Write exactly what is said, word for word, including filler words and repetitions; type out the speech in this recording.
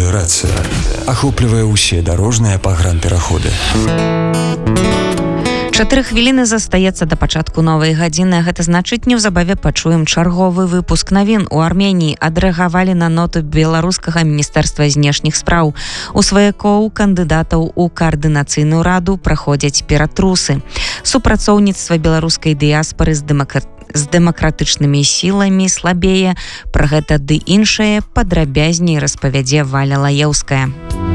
Агломерация охоплівае ўсе дарожныя пагранпераходы. Чатыры хвіліны застаецца да пачатку новай гадзіны. Гэта значыць, неўзабаве пачуем чарговы выпуск навін. У Арменіі адрэагавалі на ноту беларускага міністэрства знешніх спраў. У сваякоў кандыдатаў у каардынацыйную раду праходзяць ператрусы. Супрацоўніцтва беларускай дыяспары з дэмакратычнай з дэмакратычнымі сіламі слабее. Пра гэта ды іншае падрабязней распавядзе Валя Лаеўская.